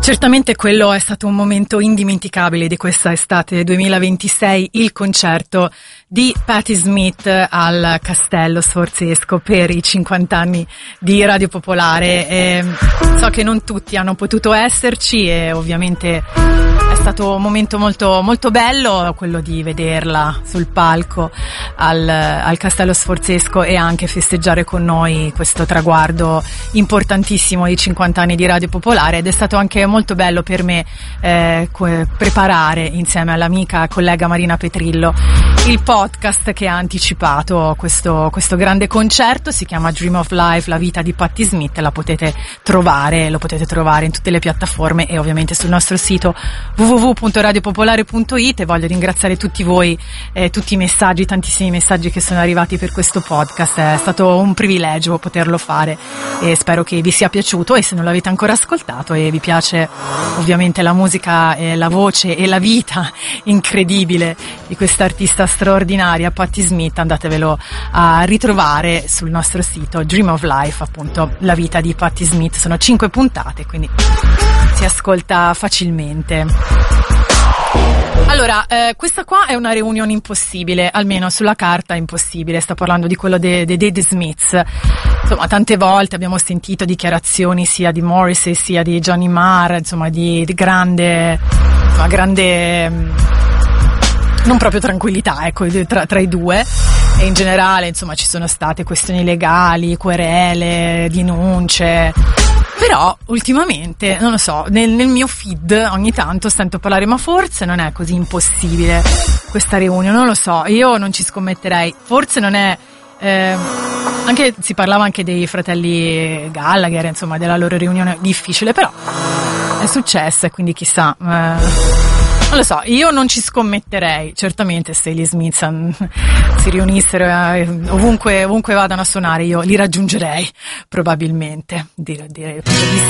Certamente quello è stato un momento indimenticabile di questa estate 2026, il concerto di Patti Smith al Castello Sforzesco per i 50 anni di Radio Popolare. So che non tutti hanno potuto esserci e ovviamente è stato un momento molto, molto bello quello di vederla sul palco al Castello Sforzesco e anche festeggiare con noi questo traguardo importantissimo di 50 anni di Radio Popolare, ed è stato anche molto bello per me preparare insieme all'amica collega Marina Petrillo il podcast che ha anticipato questo grande concerto. Si chiama Dream of Life, la vita di Patti Smith, lo potete trovare in tutte le piattaforme e ovviamente sul nostro sito www.radiopopolare.it. E voglio ringraziare tutti voi, tutti i messaggi, tantissimi messaggi che sono arrivati per questo podcast. È stato un privilegio poterlo fare e spero che vi sia piaciuto, e se non l'avete ancora ascoltato e vi piace ovviamente la musica, la voce e la vita incredibile di questa artista straordinaria Patti Smith, andatevelo a ritrovare sul nostro sito Dream of Life, appunto la vita di Patti Smith. Sono 5 puntate, quindi si ascolta facilmente. Allora, questa qua è una reunion impossibile, almeno sulla carta impossibile. Sto parlando di quello dei The Smiths. Insomma, tante volte abbiamo sentito dichiarazioni sia di Morrissey sia di Johnny Marr, insomma, di grande non proprio tranquillità, ecco, tra i due, e in generale, insomma, ci sono state questioni legali, querele, denunce. Però ultimamente, non lo so, nel mio feed ogni tanto sento parlare, ma forse non è così impossibile questa reunion, non lo so, io non ci scommetterei, forse non è, anche si parlava anche dei fratelli Gallagher, insomma, della loro riunione difficile, però è successa e quindi chissà, non lo so, io non ci scommetterei. Certamente se gli Smith si riunissero ovunque vadano a suonare, io li raggiungerei probabilmente, direi di